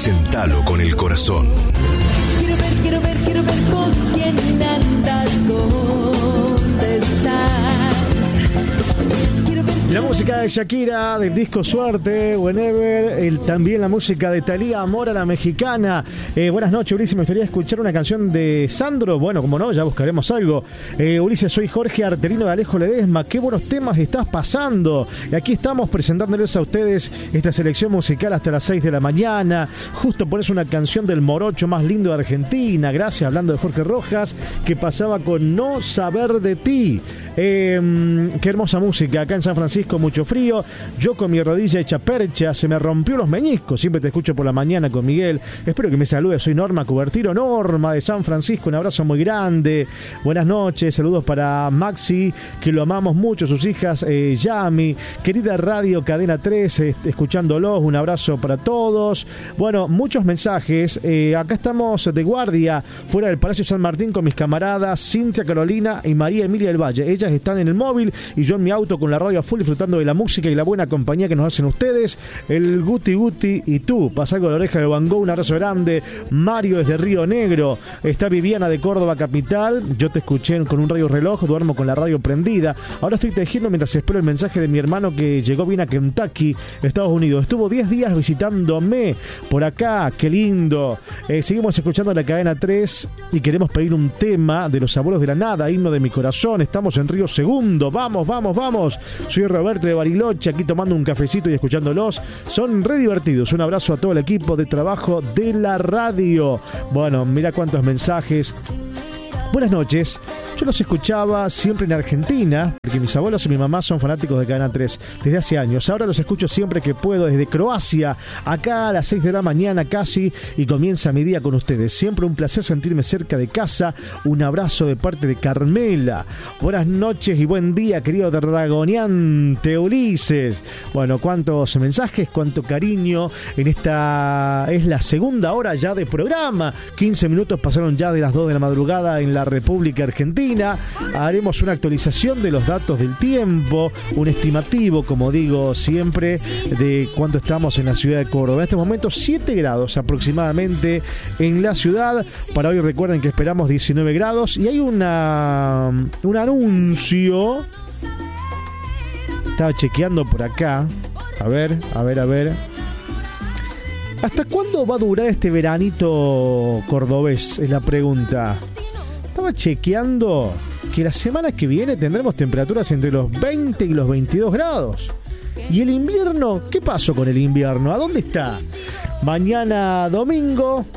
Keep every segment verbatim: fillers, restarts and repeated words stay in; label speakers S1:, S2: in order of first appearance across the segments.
S1: Presentalo con el corazón.
S2: Quiero ver, quiero ver, quiero ver con quién andas, dónde estás. Quiero ver,
S3: La música de Shakira, del disco Suerte, Whenever, el, también la música de Thalía, Amor a la Mexicana. Eh, buenas noches, Ulises, me gustaría escuchar una canción de Sandro. Bueno, como no, ya buscaremos algo. Eh, Ulises, soy Jorge Arterino de Alejo Ledesma. Qué buenos temas estás pasando. Y aquí estamos presentándoles a ustedes esta selección musical hasta las seis de la mañana. Justo pones una canción del morocho más lindo de Argentina. Gracias, hablando de Jorge Rojas, que pasaba con No Saber de Ti. Eh, qué hermosa música. Acá en San Francisco, mucho frío. Yo con mi rodilla hecha percha, se me rompió los meñiscos. Siempre te escucho por la mañana con Miguel. Espero que me saludes. Soy Norma Cubertino. Norma de San Francisco, un abrazo muy grande. Buenas noches. Saludos para Maxi, que lo amamos mucho. Sus hijas, eh, Yami. Querida Radio Cadena tres, eh, escuchándolos. Un abrazo para todos. Bueno, muchos mensajes. Eh, acá estamos de guardia, fuera del Palacio San Martín, con mis camaradas Cintia Carolina y María Emilia del Valle. Ellas están en el móvil y yo en mi auto con la radio a full, disfrutando de la música y la buena compañía que nos hacen ustedes. El Guti Guti y tú. Pasa algo de la oreja de Van Gogh, un abrazo grande. Mario desde Río Negro. Está Viviana de Córdoba capital. Yo te escuché con un radio reloj, duermo con la radio prendida. Ahora estoy tejiendo mientras espero el mensaje de mi hermano que llegó bien a Kentucky, Estados Unidos. Estuvo diez días visitándome por acá. Qué lindo. Eh, seguimos escuchando la cadena tres y queremos pedir un tema de Los Abuelos de la Nada, Himno de mi Corazón. Estamos en Río Segundo. Vamos, vamos, vamos. Soy Roberto de Bariloche, aquí tomando un cafecito y escuchándolos. Son re divertidos. Un abrazo a todo el equipo de trabajo de la radio. Bueno, mira cuántos mensajes. Buenas noches. Yo los escuchaba siempre en Argentina, porque mis abuelos y mi mamá son fanáticos de Cadena tres desde hace años. Ahora los escucho siempre que puedo desde Croacia, acá a las seis de la mañana casi, y comienza mi día con ustedes. Siempre un placer sentirme cerca de casa. Un abrazo de parte de Carmela. Buenas noches y buen día, querido dragoneante Ulises. Bueno, cuántos mensajes, cuánto cariño en esta... Es la segunda hora ya de programa. quince minutos pasaron ya de las dos de la madrugada en la República Argentina. Haremos una actualización de los datos del tiempo, un estimativo, como digo siempre, de cuánto estamos en la ciudad de Córdoba. En este momento siete grados aproximadamente en la ciudad. Para hoy recuerden que esperamos diecinueve grados y hay una un anuncio. Estaba chequeando por acá. A ver, a ver, a ver. ¿Hasta cuándo va a durar este veranito cordobés? Es la pregunta. Estaba chequeando que la semana que viene tendremos temperaturas entre los veinte y los veintidós grados. ¿Y el invierno? ¿Qué pasó con el invierno? ¿A dónde está? Mañana domingo,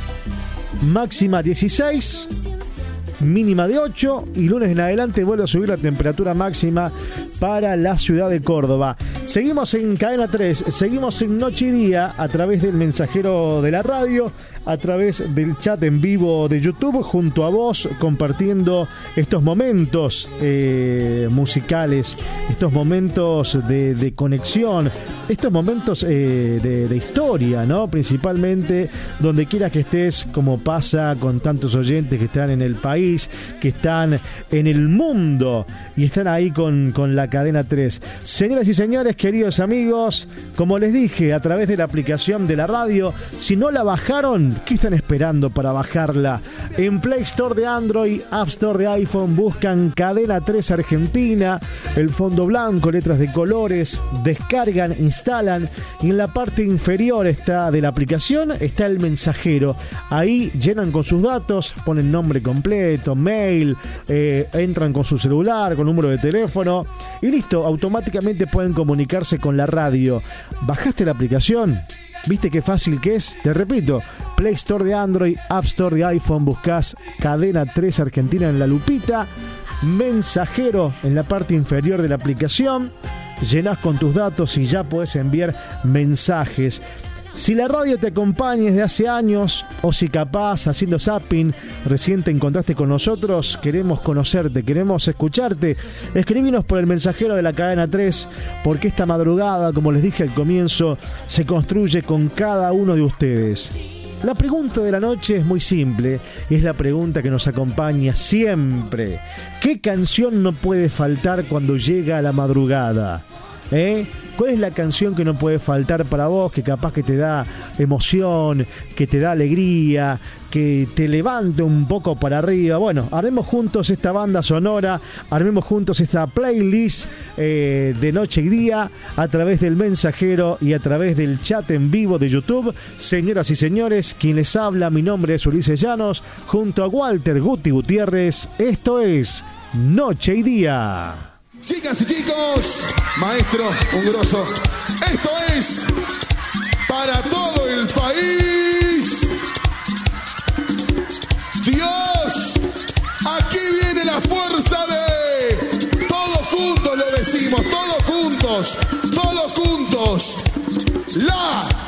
S3: máxima dieciséis, mínima de ocho, y lunes en adelante vuelve a subir la temperatura máxima para la ciudad de Córdoba. Seguimos en Cadena tres, seguimos en Noche y Día a través del mensajero de la radio, a través del chat en vivo de YouTube, junto a vos, compartiendo estos momentos eh, musicales, estos momentos de, de conexión, estos momentos eh, de, de historia, ¿no? Principalmente donde quiera que estés, como pasa con tantos oyentes que están en el país, que están en el mundo y están ahí con, con la Cadena tres. Señoras y señores, queridos amigos, como les dije, a través de la aplicación de la radio, si no la bajaron, ¿qué están esperando para bajarla? En Play Store de Android, App Store de iPhone, buscan Cadena tres Argentina, el fondo blanco, letras de colores, descargan, instalan, y en la parte inferior está de la aplicación, está el mensajero. Ahí llenan con sus datos, ponen nombre completo, mail, eh, entran con su celular, con número de teléfono, y listo, automáticamente pueden comunicarse con la radio. ¿Bajaste la aplicación? ¿Viste qué fácil que es? Te repito, Play Store de Android, App Store de iPhone, buscás Cadena tres Argentina en la lupita, mensajero en la parte inferior de la aplicación, llenás con tus datos y ya podés enviar mensajes. Si la radio te acompaña desde hace años, o si capaz haciendo zapping recién te encontraste con nosotros, queremos conocerte, queremos escucharte. Escribinos por el mensajero de la Cadena tres, porque esta madrugada, como les dije al comienzo, se construye con cada uno de ustedes. La pregunta de la noche es muy simple, y es la pregunta que nos acompaña siempre. ¿Qué canción no puede faltar cuando llega la madrugada? ¿Eh? ¿Cuál es la canción que no puede faltar para vos, que capaz que te da emoción, que te da alegría, que te levante un poco para arriba? Bueno, armemos juntos esta banda sonora, armemos juntos esta playlist eh, de noche y día a través del mensajero y a través del chat en vivo de YouTube. Señoras y señores, quien les habla, mi nombre es Ulises Llanos, junto a Walter Guti Gutiérrez. Esto es Noche y Día.
S4: Chicas y chicos, maestro, un grosso. Esto es para todo el país. Dios, aquí viene la fuerza de todos juntos, lo decimos, todos juntos, todos juntos. La